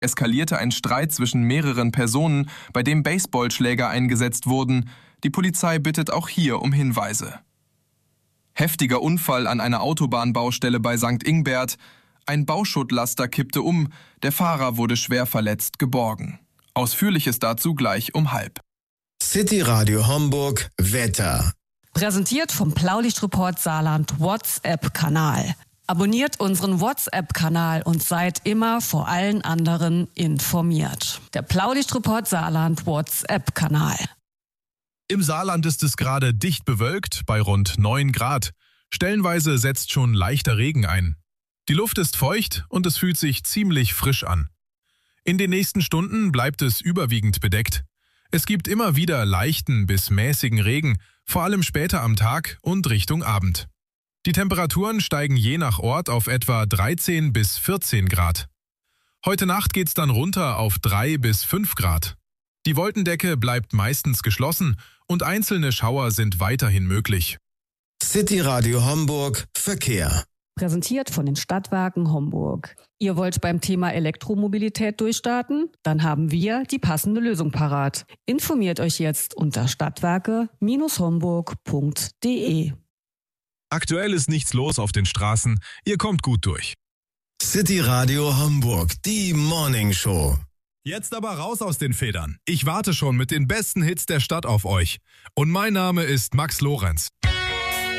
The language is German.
eskalierte ein Streit zwischen mehreren Personen, bei dem Baseballschläger eingesetzt wurden. Die Polizei bittet auch hier um Hinweise. Heftiger Unfall an einer Autobahnbaustelle bei St. Ingbert. Ein Bauschuttlaster kippte um, der Fahrer wurde schwer verletzt geborgen. Ausführliches dazu gleich um 12:30. City Radio Homburg Wetter. Präsentiert vom Blaulichtreport Saarland WhatsApp-Kanal. Abonniert unseren WhatsApp-Kanal und seid immer vor allen anderen informiert. Der Blaulichtreport Saarland WhatsApp-Kanal. Im Saarland ist es gerade dicht bewölkt bei rund 9 Grad. Stellenweise setzt schon leichter Regen ein. Die Luft ist feucht und es fühlt sich ziemlich frisch an. In den nächsten Stunden bleibt es überwiegend bedeckt. Es gibt immer wieder leichten bis mäßigen Regen, vor allem später am Tag und Richtung Abend. Die Temperaturen steigen je nach Ort auf etwa 13 bis 14 Grad. Heute Nacht geht's dann runter auf 3 bis 5 Grad. Die Wolkendecke bleibt meistens geschlossen und einzelne Schauer sind weiterhin möglich. City Radio Homburg Verkehr. Präsentiert von den Stadtwerken Homburg. Ihr wollt beim Thema Elektromobilität durchstarten? Dann haben wir die passende Lösung parat. Informiert euch jetzt unter stadtwerke-homburg.de. Aktuell ist nichts los auf den Straßen, ihr kommt gut durch. City Radio Homburg, die Morning Show. Jetzt aber raus aus den Federn. Ich warte schon mit den besten Hits der Stadt auf euch. Und mein Name ist Max Lorenz.